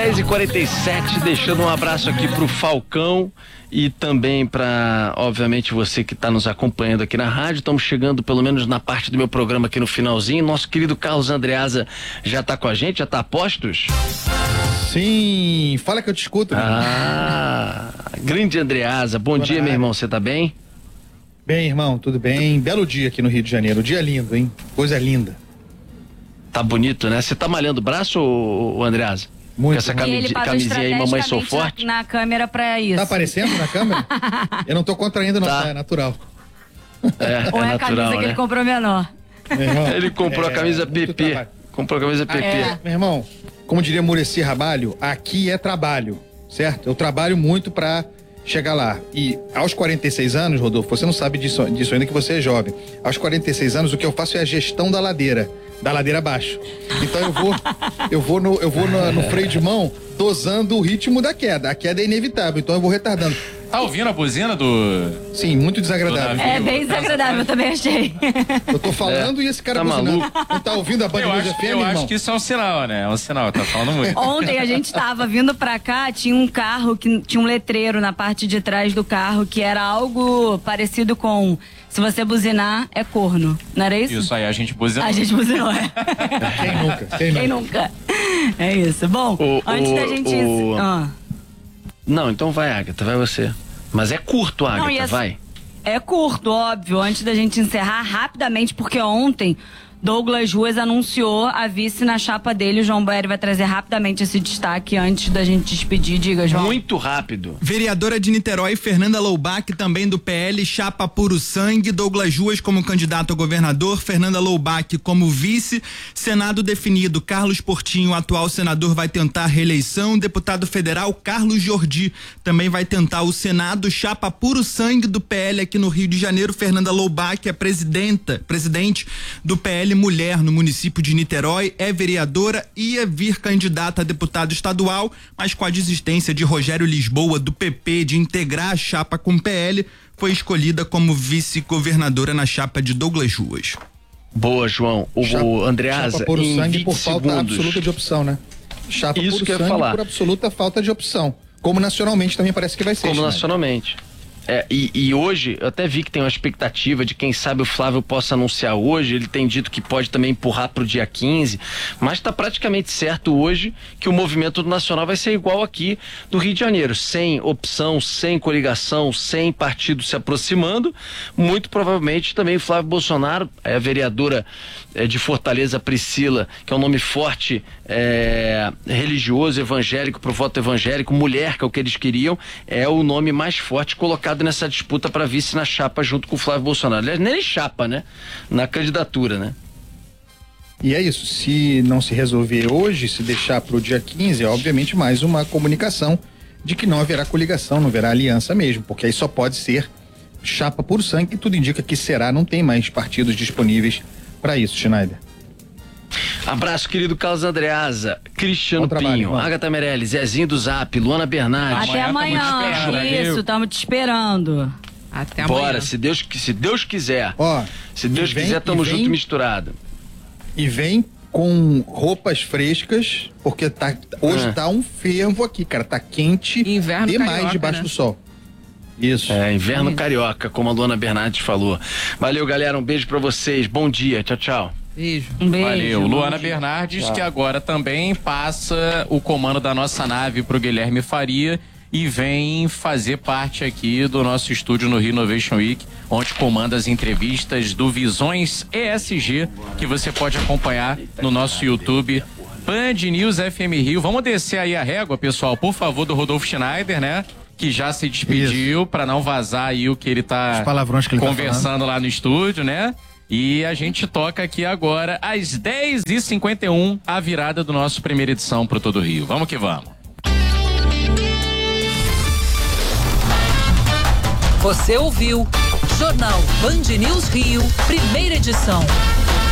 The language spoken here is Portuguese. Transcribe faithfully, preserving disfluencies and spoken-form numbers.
dez e quarenta e sete, deixando um abraço aqui pro Falcão e também para, obviamente, você que está nos acompanhando aqui na rádio. Estamos chegando pelo menos na parte do meu programa aqui no finalzinho. Nosso querido Carlos Andreasa já está com a gente, já está a postos? Sim, fala que eu te escuto. Ah, grande Andreasa, bom dia, meu irmão, você tá bem? Bem, irmão, tudo bem? Belo dia aqui no Rio de Janeiro, dia lindo, hein? Coisa linda. Tá bonito, né? Você tá malhando o braço, ô, ô Andreasa? Muito. Com essa cami camisinha aí, mamãe sou forte? Na, na câmera pra isso. Tá aparecendo na câmera? Eu não tô contraindo, não, tá. É natural. É, Ou é, é a natural, camisa né? que ele comprou menor? Irmão, ele comprou é, a camisa P P. Comprou a camisa P P. É. Meu irmão, como diria Muricy Ramalho, aqui é trabalho, certo? Eu trabalho muito pra chegar lá. E aos quarenta e seis anos, Rodolfo, você não sabe disso, disso ainda que você é jovem. Aos quarenta e seis anos, o que eu faço é a gestão da ladeira, da ladeira abaixo. Então eu vou, eu vou, no, eu vou no, no freio de mão dosando o ritmo da queda. A queda é inevitável, então eu vou retardando. Tá ouvindo a buzina do... Sim, muito desagradável. É bem desagradável, eu também achei. Eu tô falando é, e esse cara tá buzinando. maluco. Não tá ouvindo a Band News F M, Eu irmão? acho que isso é um sinal, né? É um sinal, tá falando muito. Ontem a gente tava vindo pra cá, tinha um carro, que tinha um letreiro na parte de trás do carro, que era algo parecido com... Se você buzinar, é corno. Não era isso? Isso aí, a gente buzinou. A gente buzinou, é. Quem nunca? Quem nunca? Quem nunca? É isso. Bom, o, antes o, da gente... O... Ah. Não, então vai, Agatha, vai você. Mas é curto, Agatha, Não, essa... vai. É curto, óbvio. Antes da gente encerrar, rapidamente, porque ontem Douglas Ruas anunciou a vice na chapa dele. O João Boeri vai trazer rapidamente esse destaque antes da gente despedir. Diga, João. Muito rápido. Vereadora de Niterói, Fernanda Loubach, também do P L, chapa puro sangue. Douglas Ruas como candidato a governador, Fernanda Loubach como vice. Senado definido, Carlos Portinho, atual senador, vai tentar a reeleição. Deputado federal Carlos Jordi também vai tentar o Senado. Chapa puro sangue do P L aqui no Rio de Janeiro. Fernanda Loubach é presidenta, presidente do P L Mulher no município de Niterói, é vereadora, ia vir candidata a deputado estadual, mas com a desistência de Rogério Lisboa do P P de integrar a chapa com o P L, foi escolhida como vice-governadora na chapa de Douglas Ruas. Boa, João. O, chapa, o Andreasa, chapa por sangue por falta segundos. absoluta de opção, né? Chapa Isso por que eu ia sangue falar. por absoluta falta de opção. Como nacionalmente também parece que vai ser. Como né? nacionalmente. É, e, e hoje, eu até vi que tem uma expectativa de quem sabe o Flávio possa anunciar hoje. Ele tem dito que pode também empurrar para o dia quinze, mas está praticamente certo hoje que o movimento do Nacional vai ser igual aqui do Rio de Janeiro, sem opção, sem coligação, sem partido se aproximando. Muito provavelmente também o Flávio Bolsonaro, é a vereadora é, de Fortaleza, Priscila, que é um nome forte, é, religioso, evangélico, pro voto evangélico, mulher, que é o que eles queriam, é o nome mais forte colocado nessa disputa para vice na chapa junto com o Flávio Bolsonaro. Aliás, nem chapa, né? Na candidatura, né? E é isso, se não se resolver hoje, se deixar para o dia quinze, é obviamente mais uma comunicação de que não haverá coligação, não haverá aliança mesmo, porque aí só pode ser chapa por sangue, e tudo indica que será, não tem mais partidos disponíveis para isso, Schneider. Abraço, querido Carlos Andreasa, Cristiano Bom trabalho, Pinho, irmão. Agatha Meirelles, Zezinho do Zap, Luana Bernardes. Até amanhã. Isso, estamos te esperando. Até amanhã. Bora, se Deus, se Deus quiser. Ó, se Deus vem, quiser, tamo e vem, junto e misturado. E vem com roupas frescas, porque tá, hoje É. tá um fervo aqui, cara. Tá quente Inverno demais carioca, debaixo né? do sol. Isso. É, inverno carioca, como a Luana Bernardes falou. Valeu, galera, um beijo pra vocês, bom dia, tchau, tchau. Beijo. Um beijo. Valeu. Luana Bernardes, que agora também passa o comando da nossa nave pro Guilherme Faria e vem fazer parte aqui do nosso estúdio no Rio Innovation Week, onde comanda as entrevistas do Visões E S G, que você pode acompanhar no nosso YouTube Band News F M Rio. Vamos descer aí a régua, pessoal, por favor, do Rodolfo Schneider, né? Que já se despediu, para não vazar aí o que ele tá Os palavrões que ele conversando tá lá no estúdio, né? E a gente toca aqui agora às dez e cinquenta e um a virada do nosso primeira edição pro Todo Rio. Vamos que vamos. Você ouviu Jornal Band News Rio, primeira edição.